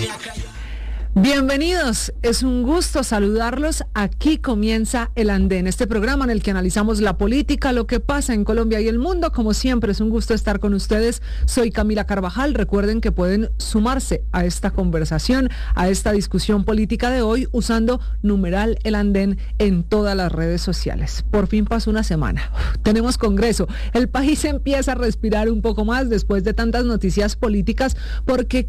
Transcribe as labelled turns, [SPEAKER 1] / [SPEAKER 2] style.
[SPEAKER 1] Bienvenidos, es un gusto saludarlos. Aquí comienza El Andén, este programa en el que analizamos la política, lo que pasa en Colombia y el mundo. Como siempre, es un gusto estar con ustedes. Soy Camila Carvajal. Recuerden que pueden sumarse a esta conversación, a esta discusión política de hoy, usando numeral El Andén en todas las redes sociales. Por fin pasó una semana. Tenemos Congreso. El país empieza a respirar un poco más después de tantas noticias políticas, porque